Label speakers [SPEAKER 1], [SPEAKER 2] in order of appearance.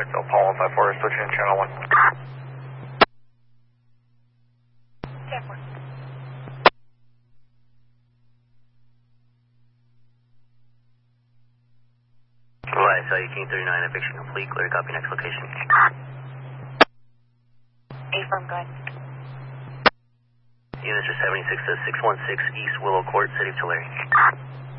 [SPEAKER 1] Whiteville, Paul 154, switching channel 1.
[SPEAKER 2] Alright, so King 39, eviction complete, clear, copy, next location.
[SPEAKER 3] Affirm, good.
[SPEAKER 2] Units are 76 to 616 East Willow Court, City of Tulare.